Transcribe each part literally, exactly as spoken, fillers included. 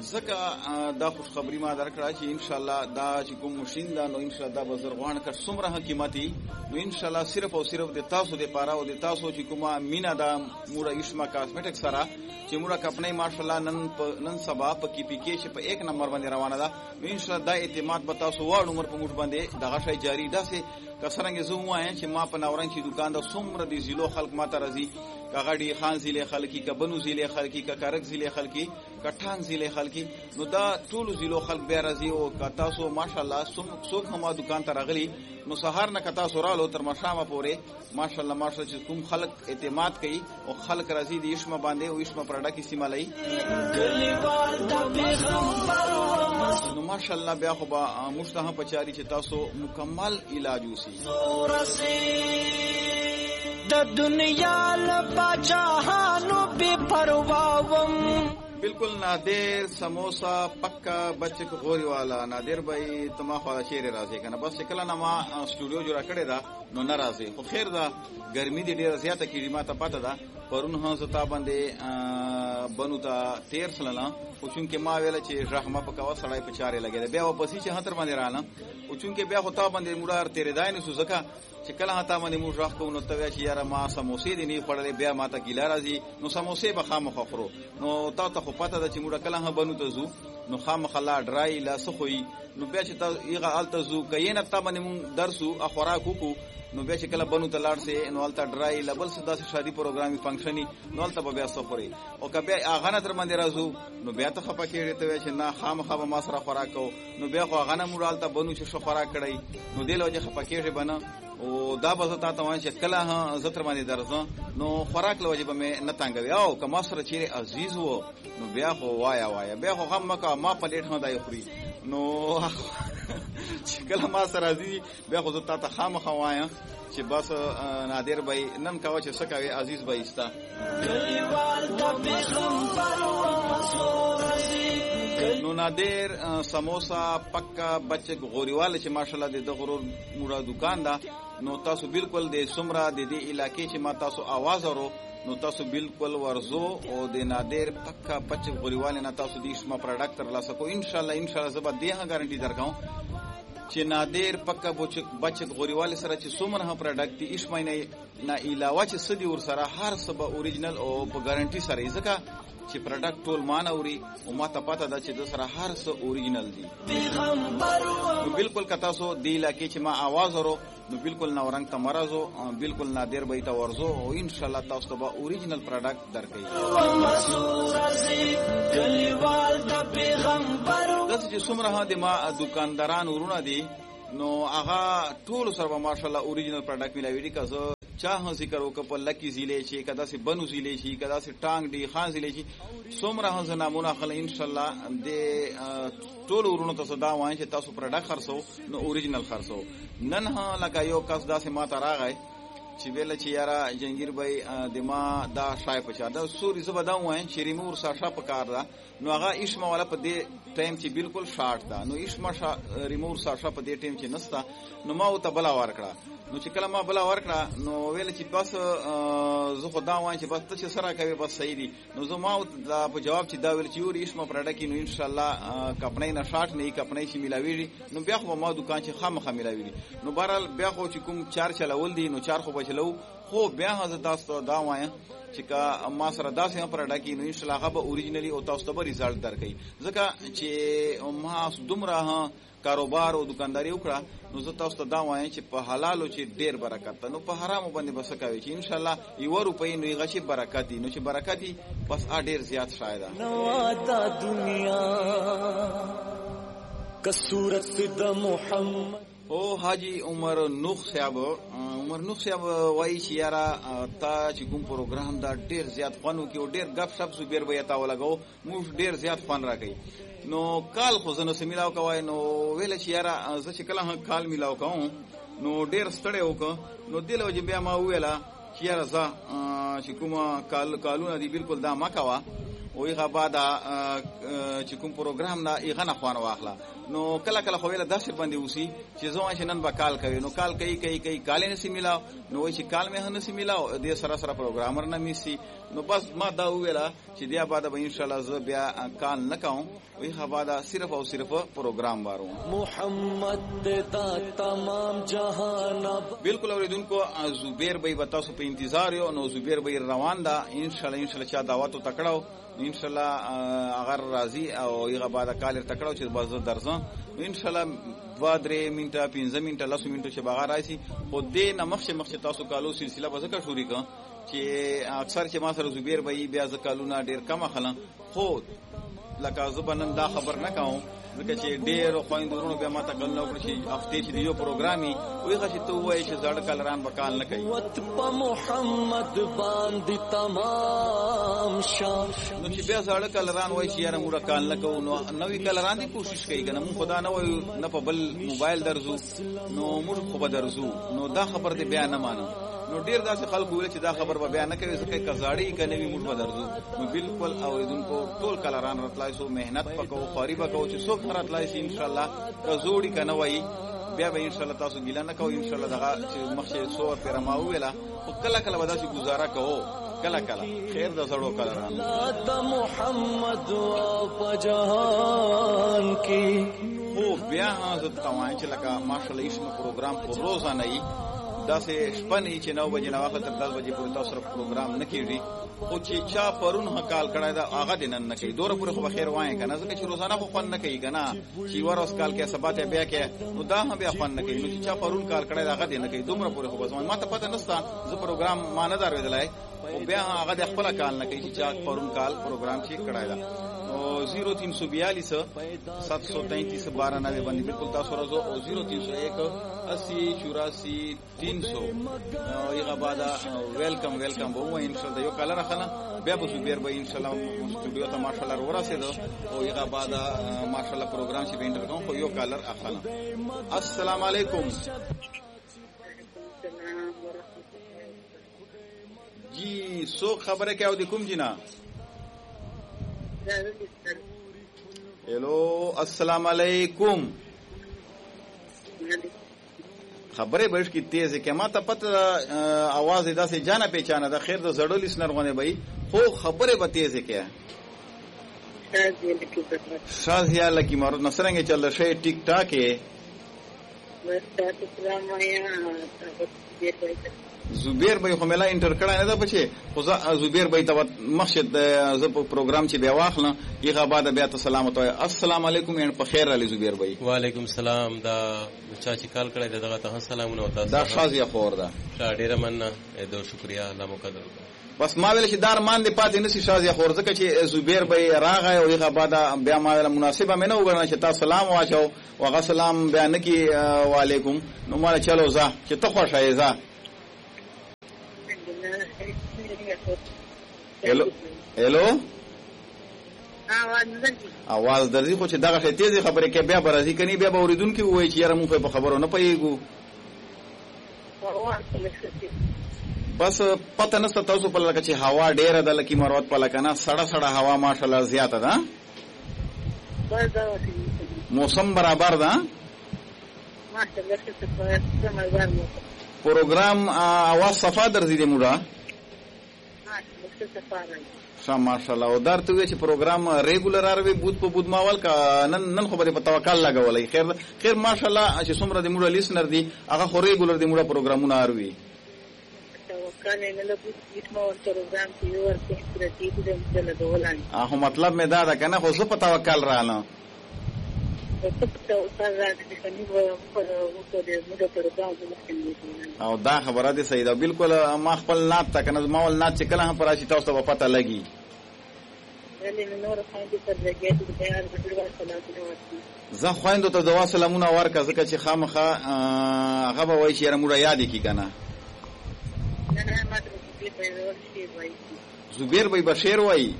زکه دا خوش خبری ما درکړه چې ان شاء الله دا چې کوم ماشين دا نو ان شاء الله د بزرګوان کټ څومره حکمتي نو ان شاء الله صرف او صرف د تاسو د پاره او د تاسو چې کومه مینا دا موره یشما کاسمیټک سره چې موره کپنې ماشاء الله نن نن سبا په کې پی کې چې په یک نمبر باندې روانه ده ان شاء الله دا اعتماد به تاسو واړ عمر په موږ باندې دغه شی جاری ده سي کسرنګ زه وایم چې ما په ناورن چې دکان دا څومره د زیلو خلک ماته راځي کغړی خان زیله خلکی کبنو زیله خلکی ککارک زیله خلکی کټان زیله خلکی نو دا ټول زیلو خلک به راځي او کتا سو ماشاءالله څوک هم دکان ته راغلي نو سهار نه کتا سورالو تر مشامه پورې ماشاءالله ماشاءالله چې کوم خلک اعتماد کوي او خلک راځي د یشمه باندې او یشمه پرډا کی سیمه لای نو ماشاءالله بیا خو با مشتهم پچاری چې تاسو مکمل علاج وسی د دنیا لپاچاهانو بے پرواوم بالکل نادر سموسا پکا بچک غوري والا نادر بھائی تما خو شیر راځي کنه بس کله نه ما سټوډیو جوړ کړی دا نو ناراضي خو خیر دا ګرمي دي ډیره زیاته کیږي ما ته پته ده پرون هم زتا باندې بنو تا تیر سلنا او چونکه ما ویل چې رحمه پکاو سړای په چارې لګیږي بیا واپسی چې هتر باندې رانه او چونکه بیا خو تا باندې موډار تیر دای نه سوزکا چې کله هتا باندې موږ راخ کو نو ته چې یاره ما سموسې دي نه خړلې بیا ما ته ګیلا راځي نو سموسې به خامخ خورو نو تا ته خو پته ده چې موږ کله هم بنو ته زو نو خامخ لا ډرای لا سخوي نو بیا چې تا یغه الته زو کینه تا باندې مون درسو اخورا کوکو نو بیا چې کله بنو ته لاړ سي نو الته ډرای لبل صدا سي شادي پروګرامي فنکشني نو الته بیا سفري او کبه اغه نه تر باندې راځو نو بیا ته خپه کېږي ته چې نه خامخ به ما سره خوراکو نو بیا خو اغه نه مورالته بنو چې خوراک کړی نو دل وجه خپه کېږي بنه او دا به تا ته وایي چې کله ها زتر باندې درځه نو خوراک لوجه به مې نه تنګوي او کما سره چیرې عزیز وو نو بیا خو وایا وایا بیا خو غم مکه ما په ډېر هدا یخري نو چې کله ما سره راځي بیا خو زه ته خامخ وایم چې بس نادر بھائی نن کاوه چې سکاوي عزیز بھائی استا نو نادر سموسا پکا بچک غوریواله چې ماشاءالله د غرور موړه دکان دا نو تاسو بالکل د سمرا د دې علاقې چې ما تاسو आवाज اورو نو تاسو بالکل ورزو او د نادر پکا بچک غوریواله نه تاسو د اسما پروډکټ تر لاسه کو ان شاء الله ان شاء الله زبر دیه ګارانټي درکاو چې نادر پکا بچک بچک غوریواله سره چې څومره هم پروډکټ دي اسما نه نه علاوه چې سدي ور سره هر څه به اوریجنل او په ګارانټي سره ځکه چې پروډکټ ټول مان اوري او ما ته پته ده چې د سره هر څه اوریجنل دي نو بالکل کتا سو دی لکه چې ما आवाज ورو نو بالکل نورنګ ته مرزو بالکل نادر به ته ورزو او ان شاء الله تاسو ته اوریجنل پروډکټ درکې دغه چې څومره هدا ما دکانداران ورونه دي نو هغه ټول سره ماشاءالله اوریجنل پروډکټ ملایوي دي که چاہ ذکر وک په لکی زیلې شي کدا سي بنو زیلې شي کدا سي ټانګ دی خان زیلې شي څومره هم نامونه خل ان شاء الله د ټول ورونو ته صدا وای چې تاسو پروډکټ خرڅو نو اوریجنل خرڅو نن ها لکه یو کس داسې ما ته راغی چې ویل چې یاره جنگیر بھائی د ما دا شای په چا دا سوري زبا دا وای چې ریمور ساشا په کار دا نو هغه اسما والا په دې ټایم چې بالکل شارټ دا نو اسما ریمور ساشا په دې ټایم چې نستا نو ما او ته بلا ور کړه نو چې کله ما بلا ورکړه نو ویل چې بس زه خو دا وایم چې بس ته چې سره کوي بس صحیح دي نو زه ما په جواب چې دا ویل چې یو ریشمه پرډه کې نو ان شاء الله کپنې نه شاټ نه کپنې شي ملاوي نو بیا خو ما دکان چې خامخه ملاوي نو بهرال بیا خو چې کوم چار چلول دي نو چار خو بچلو خو بیا هغه تاسو دا وایم چې کا ما سره داسې پرډه کې نو ان شاء الله هغه به اوریجنلی او تاسو ته به ریزلټ درکړي ځکه چې ما دومره کاروبار او دکانداري وکړه نو زه تاسو ته دا وایم چې په حلالو چې ډیر برکت نو په حرامو باندې بس کوي چې ان شاء الله یو روپۍ نو غشي برکت دي نو چې برکت دي بس ا ډیر زیات شاید نو دا دنیا کصورت د محمد او حاجی عمر نوخ صاحب عمر نوخ صاحب وایي چې یاره تا چې کوم پروګرام دا ډیر زیات فنو کې او ډیر غف شپ سو بیر به تا ولګو موږ ډیر زیات فن راکې نو کال خو زنه سمیلاو کوي نو ویل چې یاره زه چې کله کال میلاو کوم نو ډیر ستړی وک نو دل وجه بیا ما ویلا چې یاره زه چې کومه کال کالونه دی بالکل دا ما کوا وی غبا دا چې کوم پروګرام دا یې غنه خوان واخلا نو کله کله خو ویل داسې باندې وسی چې زما چې نن به کال کوي نو کال کوي کوي کوي کال نه سي ملاو نو وای چې کال مې نه سي ملاو دې سره سره پروګرامر نه میسي نو بس ما دا ویلا چې بیا بعد به ان شاء الله ز بیا کال نه کوم وی غبا دا صرف او صرف پروګرام بارو محمد دا تمام جهان بالکل اوریدونکو زبیر بھائی بتاو سو په انتظار یو نو زبیر بھائی روان دا ان شاء الله ان شاء الله چا دعوت تکړو ان شاء الله اگر راضی او یغه بعد کال تکړو چې باز درځم ان شاء الله dva درې منټه پنځه منټه لس منټه چې بغیر راشي خو دې نه مخشه مخشه تاسو کالو سلسله به ذکر شوري کا چې اکثر چې ما سره زبیر بھائی بیا ز کالونه ډیر کم خلک خو لکه زبنن دا خبر نه کوم ځکه چې ډیر خويندورونو بیا ماته کول نو کړی هفته چې یو پروګرامي ویغه چې ته وایې چې زړه کلران وکال نه کوي وت په محمد باندې تمام شان نو چې بیا زړه کلران وایي چې یاره موږ کال نه کوو نو نوې کلران دي کوشش کوي کنه مون خدا نه وایو نه په بل موبایل درځو نو موږ خو به درځو نو دا خبر دې بیا نه مانو نو ډیر داسې خلک ویل چې دا خبر به بیان نه کوي ځکه کزاړي کنه وی موږ بدرځو نو بالکل اوریدونکو ټول کلران راتلای سو مهنت پکاو خاري پکاو چې څوک راتلای شي ان شاء الله کزوړي کنه وای بیا به ان شاء الله تاسو ګیله نه کوو ان شاء الله دغه چې مخشه سو پر ما ویلا او کله کله ودا چې گزاره کوو کله کله خیر د زړو کلران لا محمد او جهان کی او بیا حضرت توان چې لکه ماشاءالله اسمه پروګرام په روزانه ای داسې شپنې چې نو بجې نه وخت تر دس بجې پورې تاسو سره پروګرام نه کیږي او چې چا پرون حقال کړای دا هغه دنن نه کوي دوره پورې خو بخیر وای کنه ځکه چې روزانه خو خوان نه کوي کنه چې ورځ کال کې سبا ته بیا کې نو دا هم بیا خوان نه کوي نو چې چا پرون کال کړای دا هغه دنه کوي دومره پورې خو بس ما ته پته نستا زه پروګرام ما نه دار ودلای او بیا هغه د خپل کال نه کوي چې چا پرون کال پروګرام چې کړای دا او زیرو تین سو بیالیس سات سو تینتیس بارہ نوے باندې بالکل تاسو راځو او زیرو تین سو ایک اسی چوراسی تین سو یغه بعد ویلکم ویلکم وو ان شاء الله یو کال راخلا بیا به زبیر به ان شاء الله سټوډیو ته ماشاء الله ورسېدو او یغه بعد ماشاء الله پروګرام چې وینټر کوم خو یو کالر اخلا السلام علیکم جی سو خبره کیا ودی کوم جنا हेलो अस्सलाम वालेकुम خبره بهش کی تیز ہے کہ ما ته پته आवाज ادا سے جانا پہچانا دا خیر د زړول لسنر غونه بھائی خو خبره به تیز ہے کیا شازیا لکی مر نصرنګ چل شي ټیک ټاک ہے زبیر بھائی خو ملا انټر کړه نه دا بچي خو زبیر بھائی ته مخشد ز پروګرام چې بیا واخله یغه بعد بیا ته سلام ته السلام علیکم ان په خیر علی زبیر بھائی وعلیکم السلام دا چا چې کال کړه دغه ته سلامونه وتا دا شازیا خور دا ډیره مننه دو شکریا الله مقدر بس ما ویل چې دار مان دی پاتې نسی شازیا خور ځکه چې زبیر بھائی راغی او یغه بعد بیا ما مناسبه مې نه وګڼل چې تاسو سلام واچو او سلام بیان کی وعلیکم نو مال چلو زه چې ته خوشاله زه हेलो हेलो आवाज درځي خو چې دغه شی تیزه خبره کې بیا برازي کني بیا به اوریدونکو وایي چې یاره مونږ په خبرو نه پېګو بس پته نسته تاسو په لکه چې هوا ډیره ده لکه مروت په لکه نه سړه سړه هوا ماشاءالله زیاته ده موسم برابر ده پروګرام आवाज صفا درځي دې موږ شا ماشاءالله او درته وی چې پروګرام ریګولر اروي بود په بود ماول کا نن نن خبره په توکل لګولای خیر خیر ماشاءالله چې څومره د موږ لیسنر دي هغه خو ریګولر د موږ پروګرامونه اروي توکل نه له بود هیڅ مو پروګرام کې یو ورته ترتیب دې مدل دولای هغه مطلب مې دا ده کنه خو زه په توکل رانه او دا خبره دي صحیح ده بالکل ما خپل نات تک نه ماول نات چې کله هم پراشي تاسو ته پته لګي زه خويندو ته دوا سلامونه ورکا ځکه چې خامخه هغه به وایي چې موږ یاد کی کنه زبیر بھائی بشیر وایي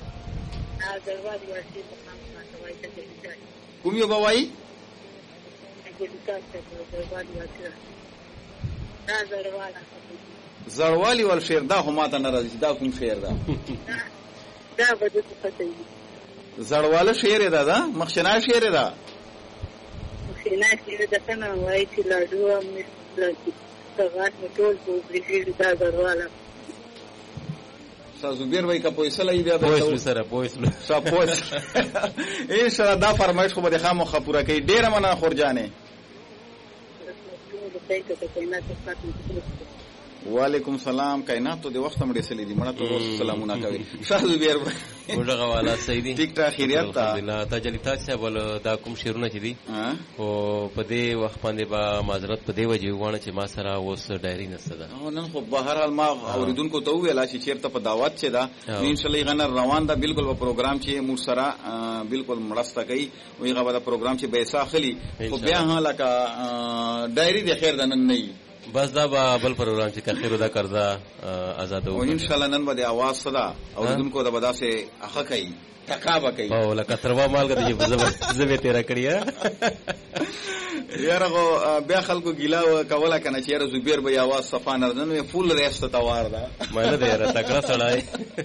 کوم یو بوای زړوالی ول شعر دا هم ماته ناراضي دا کوم شعر دا دا به د څه کوي زړواله شعر دا دا مخشنا شعر دا مخشنا شعر دا کنه وایي چې لاډو هم لکه څنګه ټول په دې دا زړواله زبیر وای کا پویسل ای بیا پویسل سره پویسل سا پویس ان شاء الله دا فرمایش خو به خامو خپوره کوي ډیر مننه خورجانې وعلیکم سلام کائنات د وخت مړې سلی دي مړه ته سلامونه کوي شاه زبیر وړه والا سیدی ټیک ټاک خیریت تا الحمدلله تا جلیتا چې بل دا کوم شیرونه چي دي او په دې وخت باندې با معذرت په دې وجه وانه چې ما سره اوس ډایری نشته ده نن خو بهر حال ما اوریدونکو ته ویلا چې چیرته په دعوت چې دا ان شاء الله غنر روان ده بالکل په پروګرام چې مور سره بالکل مړسته کوي وی غو دا پروګرام چې بیسا خلی خو بیا ها لکه ډایری د خیر دنن نه بس دا با بل پروګرام چې کخیر دا قرضا آزاد او ان شاء الله نن به आवाज صدا اوریدونکو د بدا سے اخه کوي تکابه کوي او لکه تروا مال کده چې زبې تیرا کړیا یاره بیا خلکو ګیلا کوله کنه چې یاره زبیر به आवाज صفان نن فول ریست توار دا مله دې را تکړه سړای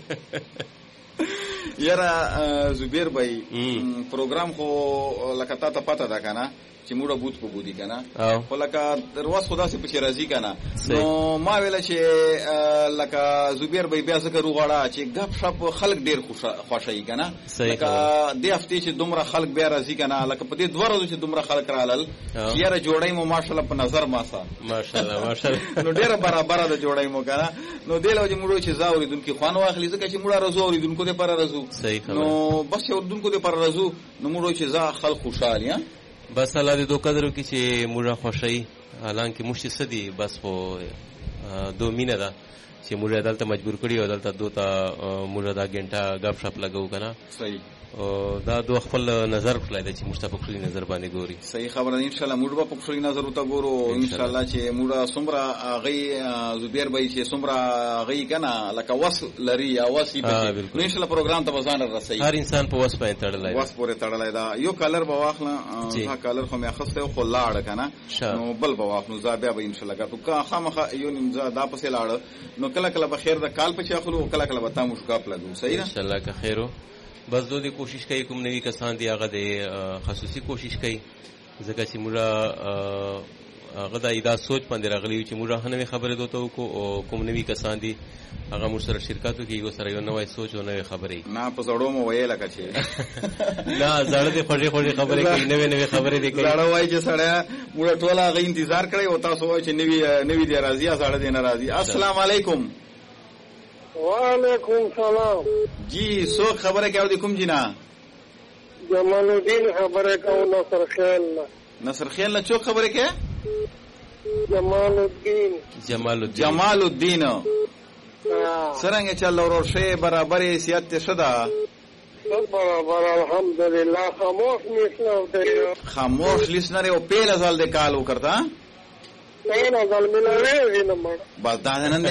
یاره زبیر بھائی پروګرام خو لکه تا ته پته ده کنه چې موږ بوت په بودی کنه خو لکه درواز خدا سي په راضي کنه نو ما ویل چې لکه زبیر بھائی بیا ذکر وغواړه چې غپ شپ خلک ډیر خوشحالي کنه لکه د هفته چې دومره خلک بیا راضي کنه لکه په دې دوه ورځې چې دومره خلک رالل یاره جوړای مو ماشاءالله په نظر ماسا ماشاءالله ماشاءالله نو ډیر برابر ده جوړای مو کنه نو دله چې موږ چې زاوري دونکو خوان واخلي ځکه چې موږ راځو اوریدونکو ته پر راځو نو بس اوریدونکو ته پر راځو نو موږ چې زا خلک خوشحالي بس الله دې دوه قدرو کې چې موږ خوشحالي حالانکه مشت سدي بس په دو مینه ده چې موږ عدالت مجبور کړی او عدالت دوته موږ دا غنټه غپ شپ لګاو کنه صحیح او دا دوه خپل نظر خلای د چې مشتاق خپل نظر باندې ګوري صحیح خبره ان شاء الله موږ په خپل نظر وته ګورو ان شاء الله چې موږ سمرا غي زبیر بھائی چې سمرا غي کنه لکه وس لري یا وسی په ان شاء الله پروګرام ته وزن رسي هر انسان په وس باندې تړلای وس پورې تړلای دا یو کلر به واخله دا کلر خو مې اخسته خو لاړ کنه نو بل به واخلو زابیا به ان شاء الله کا خامخ یو نیم دا پسې لاړ نو کله کله به خیر د کال په چاخلو کله کله به تاسو شکاپ لګو صحیح ان شاء الله که خیرو بس دو دی کوشش کوي کوم نوی کسان دی هغه د خصوصي کوشش کوي ځکه چې موږ هغه د ادا سوچ باندې راغلی چې موږ هنوي خبره دوته کو او کوم نوی کسان دی هغه موږ سره شرکت کوي یو سره یو نوې سوچ او نوې خبرې نه په زړو مو ویل کچې نه زړه دې خوږې خوږې خبرې کوي نوې نوې خبرې دي کوي زړه وای چې سړی موږ ټول هغه انتظار کړی او تاسو وای چې نوې نوې دی راضي زړه دې ناراضي السلام علیکم وعلیکم سلام جی سو خبره کاو دي کوم جنا جمال الدین خبره کاو نصر خیل نصر خیل نه چوک خبره کې جمال الدین جمال الدین جمال الدین څنګه چل ورور شی برابرې سیادت شدا برابر الحمدلله خاموش نشو خاموش لسنر او پیل ازل د کال وکړه پیل ازل ملاره وینم بس دا نن